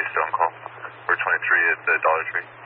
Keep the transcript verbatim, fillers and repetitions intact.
still on call. We're twenty-three at the Dollar Tree.